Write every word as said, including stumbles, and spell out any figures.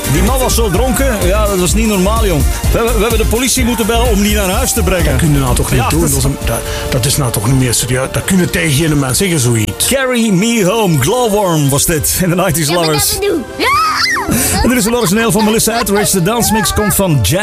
Die man was zo dronken. Ja, dat was niet normaal, jong. We hebben, we hebben de politie moeten bellen om die naar huis te brengen. Dat kun je nou toch niet Ja, doen? dat- Dat is, een- dat, dat is nou toch niet meer serieus? Dat kun je tegen geen mens zeggen, zoiets. Carry Me Home, Glowworm was dit in de nineties Lovers. Ja, maar dat bedoel. Ja! En dit is een origineel van Melissa Etheridge. De dansmix komt van Jack.